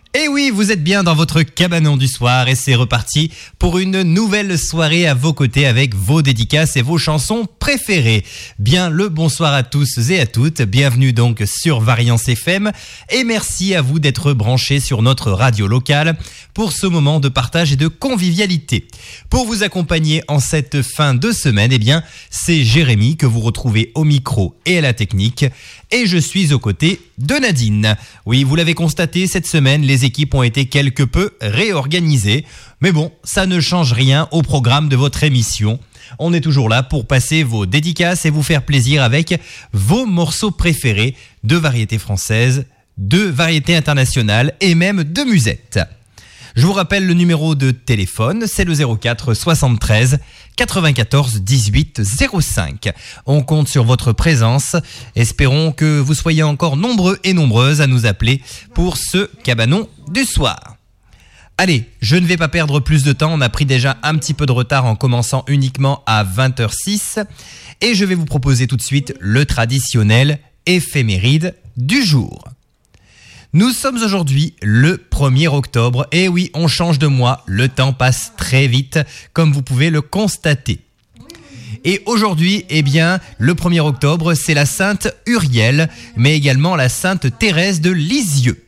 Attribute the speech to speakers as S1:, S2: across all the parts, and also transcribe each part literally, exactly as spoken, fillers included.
S1: Et oui, vous êtes bien dans votre cabanon du soir et c'est reparti pour une nouvelle soirée à vos côtés avec vos dédicaces et vos chansons préférées. Bien le bonsoir à tous et à toutes, bienvenue donc sur Variance F M et merci à vous d'être branchés sur notre radio locale pour ce moment de partage et de convivialité. Pour vous accompagner en cette fin de semaine, eh bien, c'est Jérémy que vous retrouvez au micro et à la technique et je suis aux côtés de Nadine. Oui, vous l'avez constaté, cette semaine, les équipes ont été quelque peu réorganisées. Mais bon, ça ne change rien au programme de votre émission. On est toujours là pour passer vos dédicaces et vous faire plaisir avec vos morceaux préférés de variété française, de variété internationale et même de musette. Je vous rappelle le numéro de téléphone, c'est le zéro quatre soixante-treize quatre-vingt-quatorze dix-huit zéro cinq. On compte sur votre présence. Espérons que vous soyez encore nombreux et nombreuses à nous appeler pour ce cabanon du soir. Allez, je ne vais pas perdre plus de temps, on a pris déjà un petit peu de retard en commençant uniquement à vingt heures six et je vais vous proposer tout de suite le traditionnel éphéméride du jour. Nous sommes aujourd'hui le premier octobre et oui, on change de mois, le temps passe très vite comme vous pouvez le constater. Et aujourd'hui, eh bien, le premier octobre, c'est la Sainte Uriel, mais également la Sainte Thérèse de Lisieux.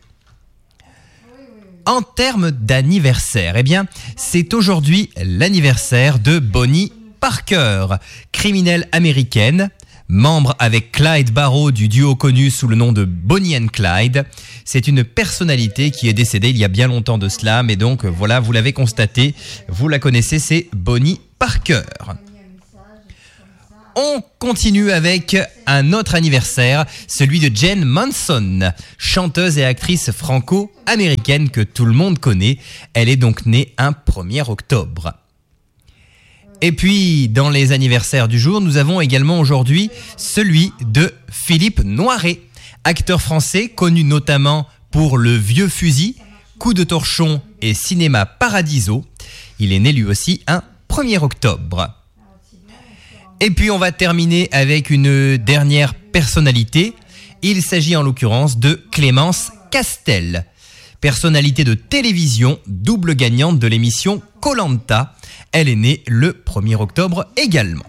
S1: En termes d'anniversaire, eh bien, c'est aujourd'hui l'anniversaire de Bonnie Parker, criminelle américaine, membre avec Clyde Barrow du duo connu sous le nom de Bonnie and Clyde. C'est une personnalité qui est décédée il y a bien longtemps de cela, mais donc voilà, vous l'avez constaté, vous la connaissez, c'est Bonnie Parker. On continue avec un autre anniversaire, celui de Jane Manson, chanteuse et actrice franco-américaine que tout le monde connaît. Elle est donc née un premier octobre. Et puis, dans les anniversaires du jour, nous avons également aujourd'hui celui de Philippe Noiret, acteur français connu notamment pour Le Vieux Fusil, Coup de torchon et Cinéma Paradiso. Il est né lui aussi un premier octobre. Et puis, on va terminer avec une dernière personnalité. Il s'agit en l'occurrence de Clémence Castel, personnalité de télévision, double gagnante de l'émission Koh-Lanta. Elle est née le premier octobre également.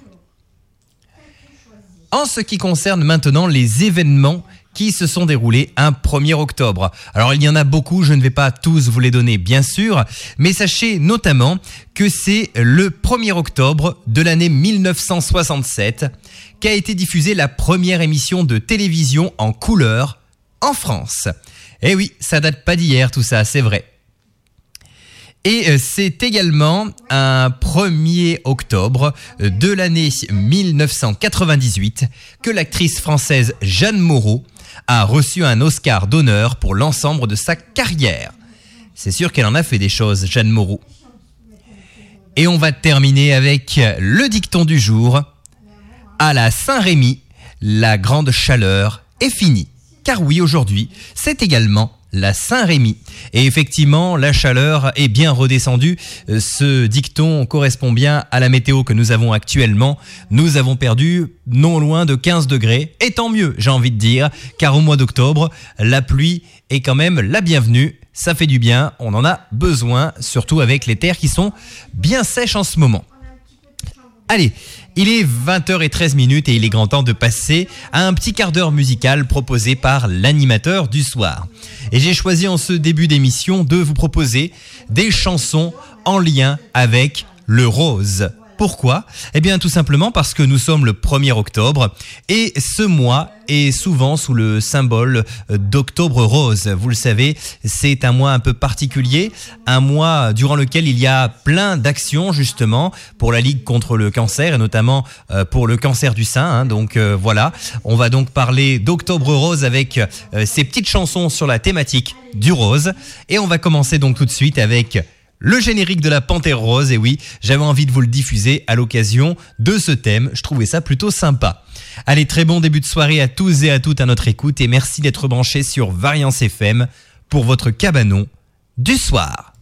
S1: En ce qui concerne maintenant les événements qui se sont déroulés un premier octobre. Alors il y en a beaucoup, je ne vais pas tous vous les donner bien sûr, mais sachez notamment que c'est le premier octobre de l'année mille neuf cent soixante-sept qu'a été diffusée la première émission de télévision en couleur en France. Eh oui, ça date pas d'hier tout ça, c'est vrai. Et c'est également un premier octobre de l'année mille neuf cent quatre-vingt-dix-huit que l'actrice française Jeanne Moreau a reçu un Oscar d'honneur pour l'ensemble de sa carrière. C'est sûr qu'elle en a fait des choses, Jeanne Moreau. Et on va terminer avec le dicton du jour. À la Saint-Rémy, la grande chaleur est finie. Car oui, aujourd'hui, c'est également la Saint-Rémy. Et effectivement, la chaleur est bien redescendue. Ce dicton correspond bien à la météo que nous avons actuellement. Nous avons perdu non loin de quinze degrés. Et tant mieux, j'ai envie de dire, car au mois d'octobre, la pluie est quand même la bienvenue. Ça fait du bien, on en a besoin, surtout avec les terres qui sont bien sèches en ce moment. Allez, il est vingt heures treize minutes et il est grand temps de passer à un petit quart d'heure musical proposé par l'animateur du soir. Et j'ai choisi en ce début d'émission de vous proposer des chansons en lien avec le rose. Pourquoi ? Eh bien tout simplement parce que nous sommes le premier octobre et ce mois est souvent sous le symbole d'Octobre Rose. Vous le savez, c'est un mois un peu particulier, un mois durant lequel il y a plein d'actions justement pour la Ligue contre le cancer et notamment pour le cancer du sein. Hein. Donc euh, voilà, on va donc parler d'Octobre Rose avec euh, ces petites chansons sur la thématique du rose et on va commencer donc tout de suite avec le générique de la Panthère Rose, et oui, j'avais envie de vous le diffuser à l'occasion de ce thème, je trouvais ça plutôt sympa. Allez, très bon début de soirée à tous et à toutes à notre écoute, et merci d'être branchés sur Variance F M pour votre cabanon du soir.